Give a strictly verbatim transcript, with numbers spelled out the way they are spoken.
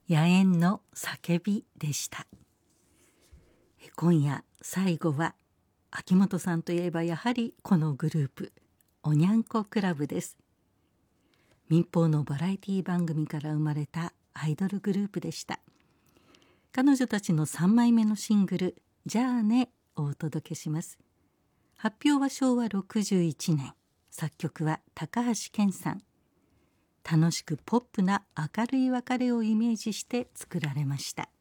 野猿の叫びでした。今夜最後は秋元さんといえばやはりこのグループおにゃんこクラブです。民放のバラエティ番組から生まれたアイドルグループでした。彼女たちのさんまいめのシングルじゃあねをお届けします。発表はしょうわろくじゅういちねん、作曲は高橋健さん。楽しくポップな明るい別れをイメージして作られました。